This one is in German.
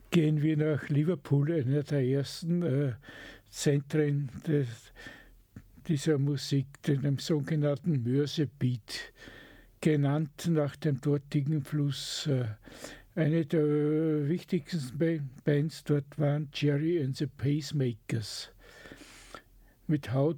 gehen wir nach Liverpool, einer der ersten Zentren dieser Musik, dem sogenannten Mersey-Beat, genannt nach dem dortigen Fluss. Eine der wichtigsten Bands dort waren Jerry and the Pacemakers mit How